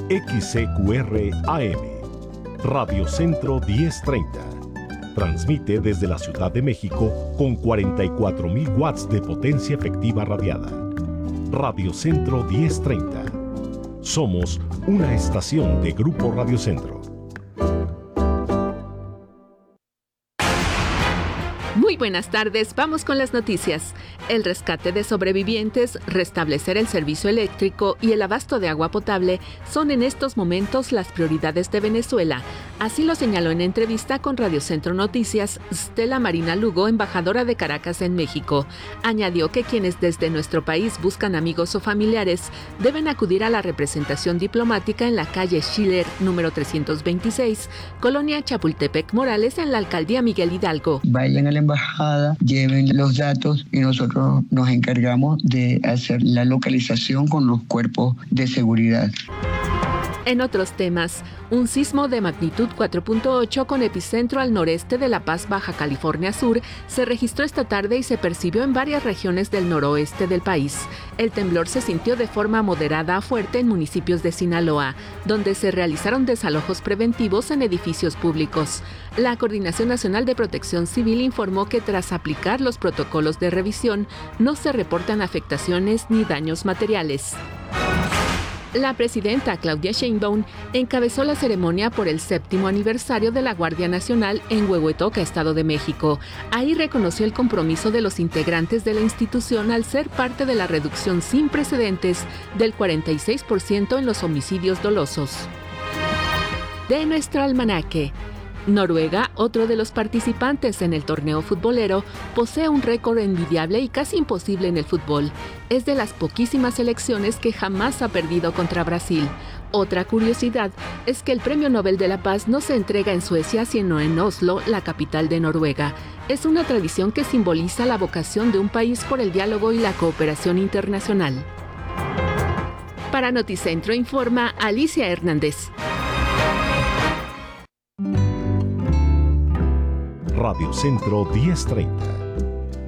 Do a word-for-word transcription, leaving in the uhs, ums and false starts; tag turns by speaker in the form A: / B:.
A: X C Q R A M, Radio Centro diez treinta. Transmite desde la Ciudad de México con cuarenta y cuatro mil watts de potencia efectiva radiada. Radio Centro diez treinta. Somos una estación de Grupo Radio Centro.
B: Muy buenas tardes, vamos con las noticias. El rescate de sobrevivientes, restablecer el servicio eléctrico y el abasto de agua potable son en estos momentos las prioridades de Venezuela. Así lo señaló en entrevista con Radio Centro Noticias Stella Marina Lugo, embajadora de Caracas en México. Añadió que quienes desde nuestro país buscan amigos o familiares deben acudir a la representación diplomática en la calle Schiller número trescientos veintiséis, Colonia Chapultepec Morales, en la alcaldía Miguel Hidalgo.
C: Vayan a la embajada, lleven los datos y nosotros nos encargamos de hacer la localización con los cuerpos de seguridad.
B: En otros temas, un sismo de magnitud cuatro punto ocho con epicentro al noreste de La Paz, Baja California Sur, se registró esta tarde y se percibió en varias regiones del noroeste del país. El temblor se sintió de forma moderada a fuerte en municipios de Sinaloa, donde se realizaron desalojos preventivos en edificios públicos. La Coordinación Nacional de Protección Civil informó que tras aplicar los protocolos de revisión, no se reportan afectaciones ni daños materiales. La presidenta Claudia Sheinbaum encabezó la ceremonia por el séptimo aniversario de la Guardia Nacional en Huehuetoca, Estado de México. Ahí reconoció el compromiso de los integrantes de la institución al ser parte de la reducción sin precedentes del cuarenta y seis por ciento en los homicidios dolosos. De nuestro almanaque. Noruega, otro de los participantes en el torneo futbolero, posee un récord envidiable y casi imposible en el fútbol. Es de las poquísimas selecciones que jamás ha perdido contra Brasil. Otra curiosidad es que el Premio Nobel de la Paz no se entrega en Suecia, sino en Oslo, la capital de Noruega. Es una tradición que simboliza la vocación de un país por el diálogo y la cooperación internacional. Para Noticentro informa Alicia Hernández.
A: Radio Centro diez treinta.